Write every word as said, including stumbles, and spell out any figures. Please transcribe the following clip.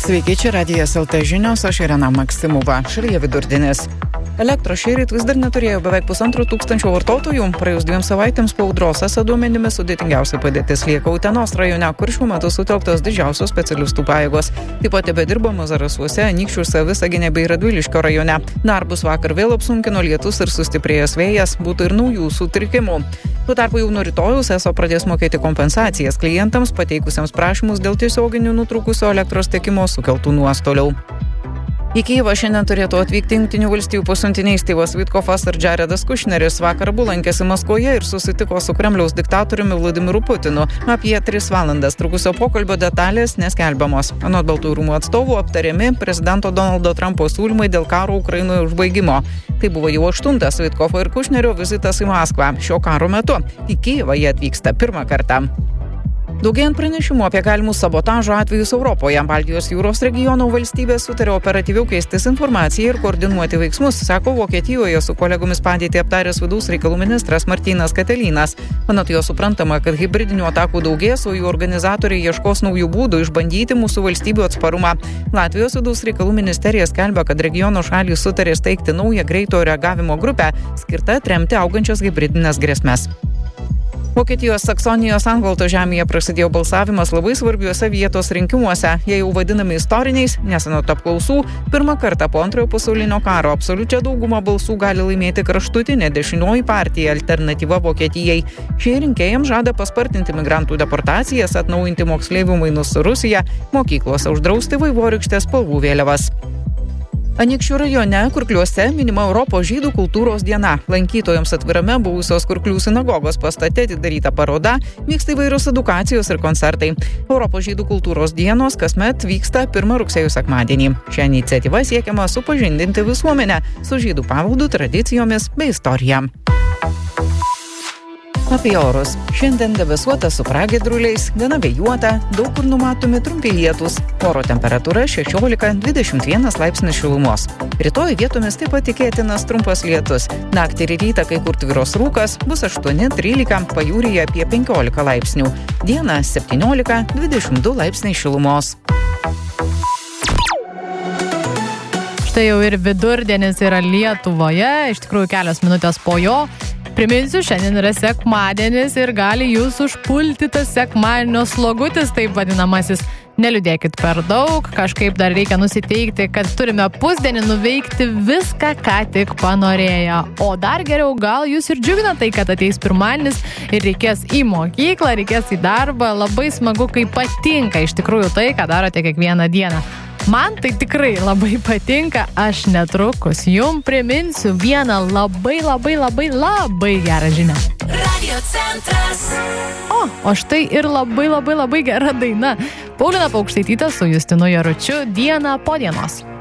Sveiki, čia Radijas L T žinios, aš Irena Maksimova. Šalyje vidurdienis. Elektros šįryt vis dar neturėjo beveik pusantro tūkstančio vartotojų. Praėjus dviem savaitėms po audros esą duomenimis sudėtingiausia padėtis lieka Utenos rajone, kur šiuo metu sutelktos didžiausios specialistų pajėgos. Taip pat tebedirbama Zarasuose, Anykščiuose, Visagine bei Radviliškio rajone. Darbus vakar vėl apsunkino lietus ir sustiprėjęs vėjas, būtų ir naujų sutrikimų. Tuo tarpu jau nuo rytojaus eso pradės mokėti kompensacijas klientams pateikusiems prašymus dėl tiesioginių nutrūkusio elektros tiekimo sukeltų nuostolių. Į Kijevą šiandien turėtų atvykti Jungtinių valstijų pasiuntiniai Styvas Vitkovas ir Jaredas Kušneris. Vakar abu lankėsi Maskvoje ir susitiko su Kremliaus diktatoriumi Vladimiru Putinu. Apie tris valandas trukusio pokalbio detalės neskelbiamos. Anot Baltųjų rūmų atstovų aptariami prezidento Donaldo Trumpo siūlymai dėl karo Ukrainoje užbaigimo. Tai buvo jau aštuntas Vitkovo ir Kušnerio vizitas į Maskvą. Šio karo metu į Kijevą jie atvyksta pirmą kartą. Daugėjant pranešimų apie galimus sabotažo atvejus Europoje, Baltijos jūros regiono valstybės sutarė operatyviau keistis informaciją ir koordinuoti veiksmus, sako Vokietijoje su kolegomis padėtį aptaręs vidaus reikalų ministras Martynas Katelynas. Anot jo suprantama, kad hibridinių atakų daugės, o jų organizatoriai ieškos naujų būdų išbandyti mūsų valstybių atsparumą. Latvijos vidaus reikalų ministerija skelbia, kad regiono šalys sutarė steigti naują greito reagavimo grupę, skirtą atremti augančias hibridinės grėsmes. Vokietijos Saksonijos Anhalto žemėje prasidėjo balsavimas labai svarbiuose vietos rinkimuose. Jie jau vadinami istoriniais, nes anot apklausų, pirmą kartą po antrojo pasaulinio karo absoliučią daugumą balsų gali laimėti kraštutinė dešinioji partija Alternatyva Vokietijai. Šie rinkėjams žada paspartinti migrantų deportacijas, atnaujinti moksleivių mainus su Rusija, mokyklose uždrausti vaivorykštės spalvų vėliavas. Anykščių rajone Kurkliuose minima Europos žydų kultūros diena. Lankytojams atvirame buvusios Kurklių sinagogos pastate atidaryta paroda, vyksta įvairios edukacijos ir koncertai. Europos žydų kultūros dienos kasmet vyksta pirmą rugsėjo sekmadienį. Šią iniciatyvą siekiama supažindinti visuomenę su žydų paveldu, tradicijomis bei istorija. Apie orus. Šiandien debesuota su pragiedruliais, gana vėjuota, daug kur numatomi trumpi lietūs. Oro temperatūra šešiolika dvidešimt vienas laipsnis šilumos. Rytoj vietomis taip pat tikėtinas trumpas lietus. Naktį ir rytą kai kur tvyros rūkas, bus aštuoni trylika, pajūryje apie penkiolika laipsnių. Dieną septyniolika dvidešimt du laipsniai šilumos. Štai jau ir vidurdienis yra Lietuvoje, iš tikrųjų kelios minutės po jo. Priminsiu, šiandien yra sekmadienis ir gali jūs užpulti tas sekmadienio slogutis, taip vadinamasis. Neliūdėkit per daug, kažkaip dar reikia nusiteikti, kad turime pusdienį nuveikti viską, ką tik panorėję. O dar geriau, gal jūs ir džiugina tai, kad ateis pirmadienis ir reikės į mokyklą, reikės į darbą. Labai smagu, kai patinka iš tikrųjų tai, ką darote kiekvieną dieną. Man tai tikrai labai patinka, aš netrukus jum priminsiu vieną labai labai labai labai gerą žinią. Radio centras. O, o štai ir labai labai labai gera daina. Paulina Paukštaitytė su Justinu Jaručiu Diena po dienos.